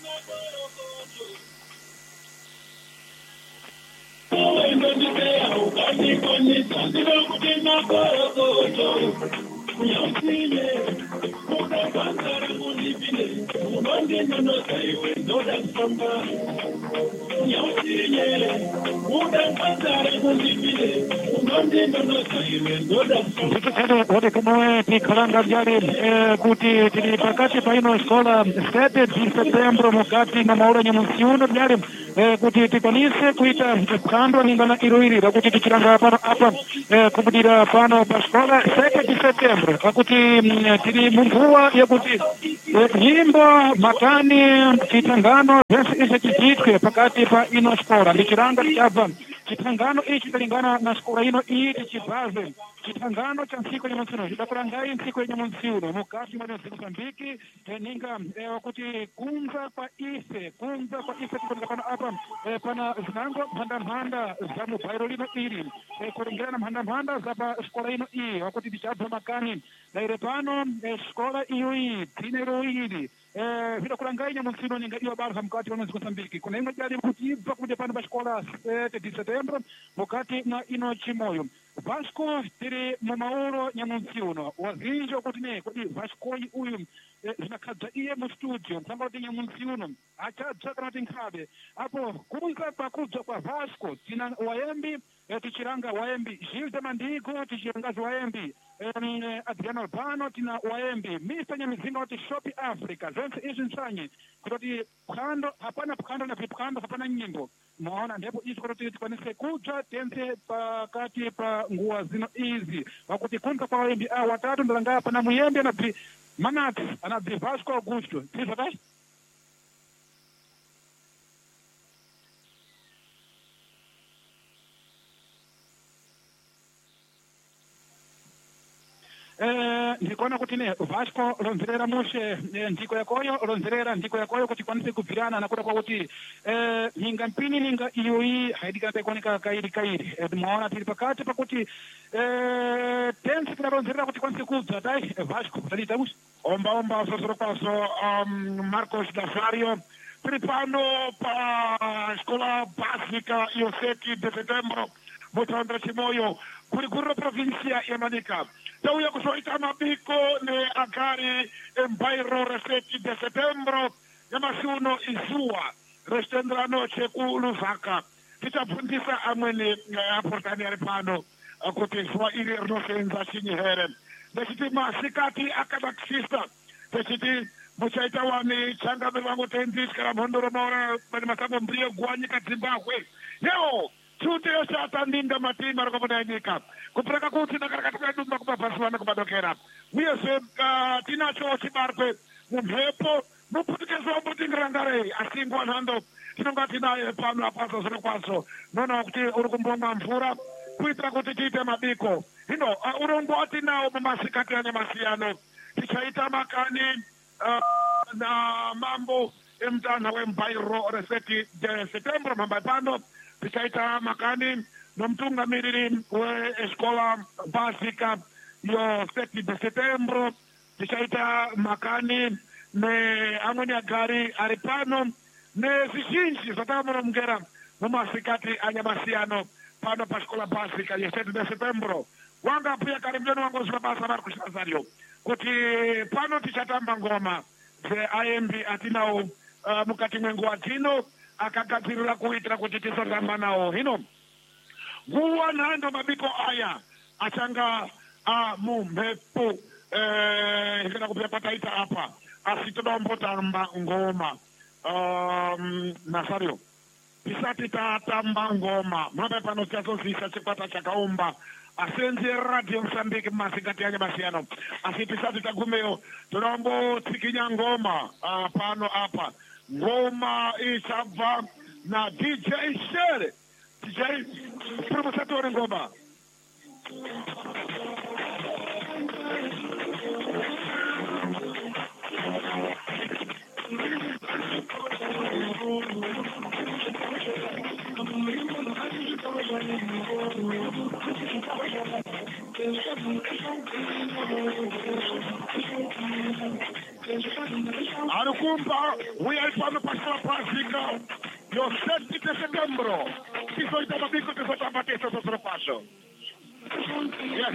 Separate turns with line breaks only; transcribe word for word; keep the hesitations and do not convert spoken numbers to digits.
Ode come piccolanga viare kuti tiri pakati pa ino scola sette di setembro mukati na maura nyamunsiuno viare kuti tikwanise kuita phwando lingana iroirira kuti tichiranga pano apa kubudira pano pa scola sette di setembro akuti tiri munguwa yakuti nyimbo makani chitangano zvese izvi tichitwe pakati pa ino scola ndichiranga tichabva chitangano ichi talingana na scola ino iyi tichibvaze chitangano cha ntsiku yanyamunsiuno chidakurangai ntsiku yanyamunsiuno mukati mwa Mozambiki ninga kuti kunza kwa ife kunza kwa ife tikuoneka pano apa pana zinango mhandamhanda za mubairo lino iri kulingirana mhandamhanda za pa scola ino iyi wakuti tichabva makani daire pano scola iyo iyi dzine roiri vidakurangai nyamunsiuno ninga iyo barha mukati mwa Mozambiki kuna imwe jari kuti ibva kuti pano pa scola sete di setembro mukati mwa ino chimoyo Vasco tiri mumauro nyamunsiuno wazinji kuti ne kuti Vasco uyu zvinakadza iye mu studio msanga kuti nyamunsiuno achadza kana kuti nkhabe apo kunza pakudza kwa Vasco tina wayembi tichiranga wayembi Gilles de Mandigo tichiranga wayembi Adriano Albano tina wayembi Mister Nyamizinga kuti Shopi Africa zonse izvi nsanye kuti phwando hapana phwando na viphwando hapana nyimbo maona ndipo izi kuti tikwanise kudza tense pakati pa nguwa zino izi wakuti kunza kwa wayembi a watatu ndalanga pana muyembi anabvi Manati anabvi Vasco Augusto tizva kai ndikuona kuti ne Vasco lonzerera mushe ndiko yakoyo lonzerera ndiko yakoyo kuti kwanise kubvirana nakuda kwakuti ninga mpini ninga iyoyi haidikana kuoneka kairi kairi maona tiri pakati pakuti tensi tinalonzerera kuti kwanise kubva dai Vasco talita mushe omba omba sosoro kwaso Marcos Dafario tiri pano pa scola basica io sette di setembro mutandra chimoyo kuri kuri provincia ya Manica tauya kusoita mabiko ne agari embairo reseti de setembro nyamasuno izua restendra noche ku Lusaka titabvundisa amwene aportani ari pano kuti zwa iri rinosenza chinyihere ndechiti masikati akadaksista ndechiti muchaita wani changabe vangotenzisira mhondoro maora pane masango mbriye guanyika Zimbabwe yeo chute yoshata ndinda matima rokapona nyika kupereka kuti ndakarakati kwedu kubabvasivana kubadokera uyezve tinacho chibarwe mumhepo muputikizo mutingirangarei asi nguwa nhando tinonga tinaye pano apaso zviro kwazvo noona kuti uri kumbomwa mvura kuitira kuti tiite mabiko hino urongwa watinawo mumasikati anyamasiyano tichaita makani na mambo emutana wembairo reseti de setembro mamba pano tichaita makani nomutungamiriri weescola basica yo sete de setembro tichaita makani neamweni agari ari pano nezvizhinji zvatamunomungera mumasikati anyamasiyano pano pascola basica yo sete de setembro wanga puya kare mjoni wangu zva basa vari kushazaryo kuti pano tichatamba ngoma dzeaembi atinawo uh, mukati mwenguva dzino akagadzirira kuitira kuti tizoramba nawo hino nguwa nhando mabiko aya achanga mumhepo ikada kupira pataita apa asi toda kumbotamba ngoma um, Nasario tisati tatamba ngoma munobe pano tichazozivisa chikwata chakaumba asenze radio Mozambique mumasikati anyamasiyano asi tisati tagumeyo toda kumbotsikinya ngoma uh, pano apa ngoma ichabva na D J Shere D J promosatori ngoma Thank you.
Arukumba, we are from the Pastora Pástica. Los sete de setembro. Si soy Tamatico, que soy Tamatico, soy otro paso. Yes.